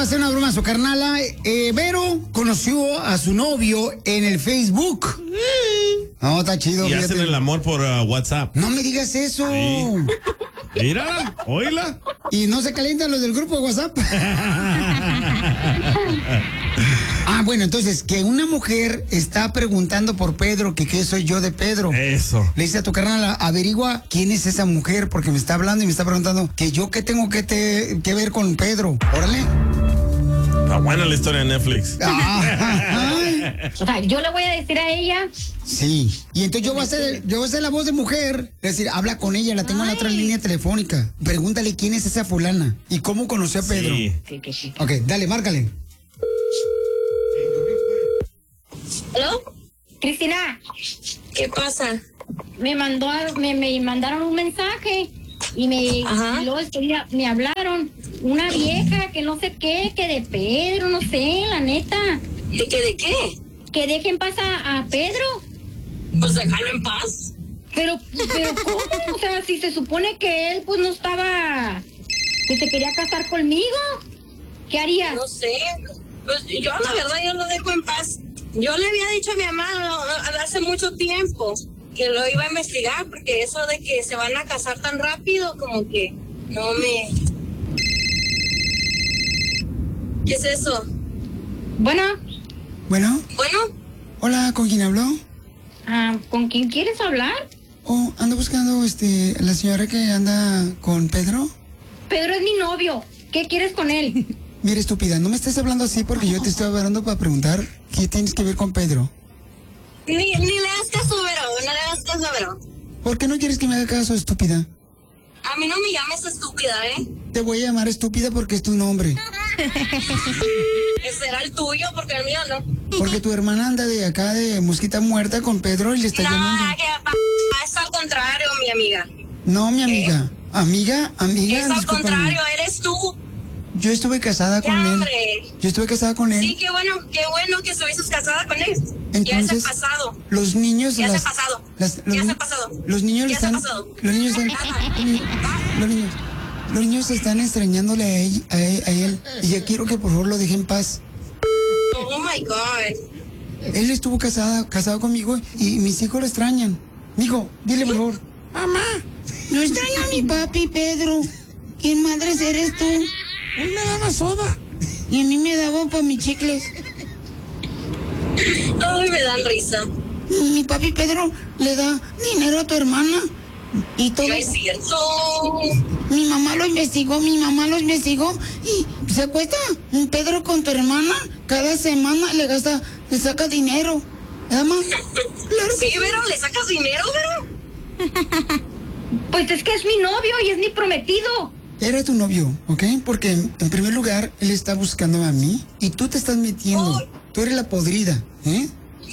hacer una broma a su carnala. Vero conoció a su novio en el Facebook. No, está chido. Y fíjate. hacen el amor por WhatsApp. No me digas eso. Sí. Mira, oíla. Y no se calientan los del grupo de WhatsApp. Bueno, entonces, que una mujer está preguntando por Pedro, que qué soy yo de Pedro. Eso. Le dice a tu carnal, averigua quién es esa mujer, porque me está hablando y me está preguntando que yo qué tengo que ver con Pedro. Órale. Está buena la historia de Netflix. O sea, yo le voy a decir a ella. Sí. Y entonces yo voy a hacer la voz de mujer. Es decir, habla con ella, la tengo en la otra línea telefónica. Pregúntale quién es esa fulana y cómo conoció a Pedro. Sí. Ok, dale, márcale. ¿Aló? Cristina. ¿Qué pasa? Me mandaron un mensaje y y luego este día me hablaron una vieja que no sé qué, que de Pedro, no sé, la neta. ¿De qué? Que dejen paz a Pedro. Pues déjalo en paz. Pero ¿cómo? O sea, si se supone que él pues no estaba, que se quería casar conmigo, ¿qué haría? No sé, pues yo la verdad yo lo dejo en paz. Yo le había dicho a mi mamá hace mucho tiempo que lo iba a investigar, porque eso de que se van a casar tan rápido, como que no me... ¿Qué es eso? Bueno. Bueno. Hola, ¿con quién habló? ¿Con quién quieres hablar? Ando buscando la señora que anda con Pedro. Pedro es mi novio. ¿Qué quieres con él? Mira, estúpida, no me estés hablando así porque yo te estoy hablando para preguntar qué tienes que ver con Pedro. Ni le das caso, Vero, no le das caso, Vero. ¿Por qué no quieres que me haga caso, estúpida? A mí no me llames estúpida, ¿eh? Te voy a llamar estúpida porque es tu nombre. Será el tuyo, porque el mío no. Porque tu hermana anda de acá de mosquita muerta con Pedro y le está llamando. Es al contrario, mi amiga. No, mi amiga. Amiga, Es al discúlpame. contrario, eres tú. Yo estuve casada con él. Yo estuve casada con él. Sí, qué bueno que estuviste casada con él. Entonces, ya es el pasado. Los niños... Ya es el pasado. Ya es el pasado. Los niños están... Los niños están extrañándole a él. Y ya quiero que por favor lo deje en paz. Oh my God. Él estuvo casado conmigo y mis hijos lo extrañan. Mijo, dile por favor. Mamá, no extraño a mi papi, Pedro. ¿Quién madres eres tú? Él me daba soda. Y a mí me daban para mis chicles. Ay, me dan risa. Mi papi Pedro le da dinero a tu hermana. Y todo. No es cierto. Mi mamá lo investigó y se acuesta un Pedro con tu hermana. Cada semana le saca dinero. ¿Ama? Claro sí, Vero, ¿le sacas dinero, Vero? Pues es que es mi novio y es mi prometido. Era tu novio, ¿ok? Porque en primer lugar, él está buscando a mí y tú te estás metiendo. Oh. Tú eres la podrida, ¿eh?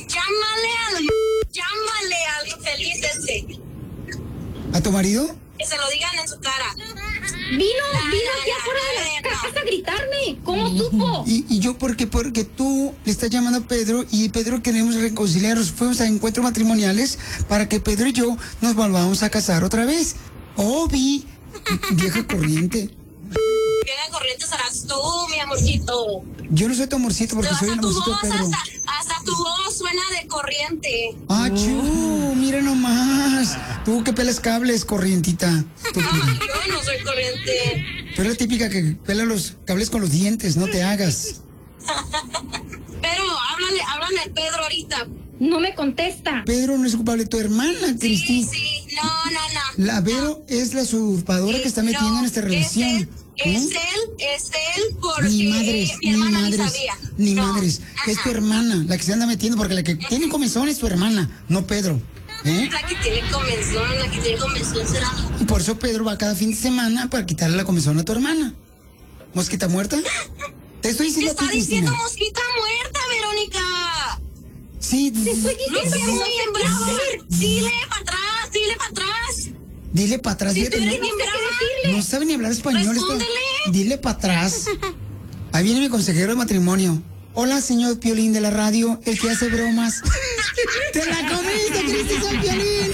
Llámale al infeliz ese. ¿A tu marido? Que se lo digan en su cara. Vino aquí afuera de la casa a gritarme. ¿Cómo supo? Y yo, porque tú le estás llamando a Pedro y Pedro queremos reconciliarnos. Fuimos a encuentros matrimoniales para que Pedro y yo nos volvamos a casar otra vez. Vi, vieja corriente. Vieja corriente serás tú, mi amorcito. Yo no soy tu amorcito porque soy el amorcito de Pedro. Hasta tu voz suena de corriente. Mira nomás. Tú que pelas cables, corrientita. Yo no soy corriente. Tú eres la típica que pela los cables con los dientes, no te hagas. Pero háblale a Pedro ahorita. No me contesta. Porque no es culpable, tu hermana, Cristina. Sí, no. La Vero es la usurpadora que está metiendo en esta relación. Es él porque ni madres, mi hermana ni sabía. Ni madres. Es tu hermana la que se anda metiendo, porque la que tiene comezón es tu hermana, no Pedro. La que tiene comezón será. Y por eso Pedro va cada fin de semana para quitarle la comezón a tu hermana. ¿Mosquita muerta? Te estoy diciendo a ti, Cristina. Está diciendo mosquita muerta, Verónica. Sí. Te estoy diciendo que no bien bravo. Dile para atrás. Dile para atrás. Si no sabe ni hablar español. Respóndele. Dile para atrás. Ahí viene mi consejero de matrimonio. Hola, señor Piolín de la radio, el que hace bromas. ¡Te la comiste, Cristi, soy Piolín!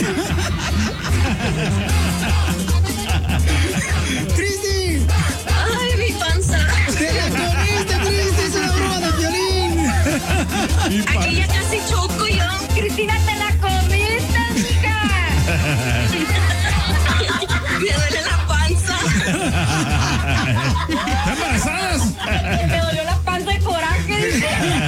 ¡Cristi! ¡Ay, mi panza! ¡Te la comiste, ¿Están embarazadas? Me dolió la panza de coraje.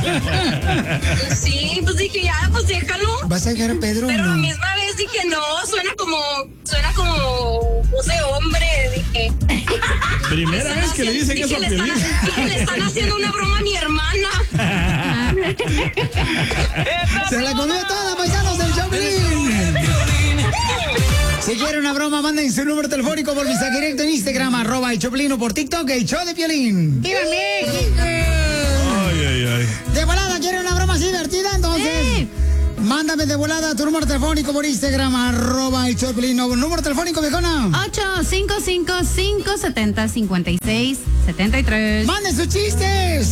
Sí, pues dije, ya, pues déjalo. ¿Vas a dejar a Pedro? Pero o la no? misma vez dije, no, suena como voz de hombre, dije. Primera vez que le dicen eso a Piolín. Dije, le están haciendo una broma a mi hermana. Se la comió toda, paisanos del Choplin. Si quieren una broma, manden su número telefónico por mensaje directo en Instagram, @el Choplin, o por TikTok, el show de Piolín. ¡Viva México! Ay, ay, ay. De volada, ¿quieren una broma así divertida? Entonces, mándame de volada tu número telefónico por Instagram, @el Choplin. Número telefónico, viejona. 855-570-5673. ¡Manden sus chistes!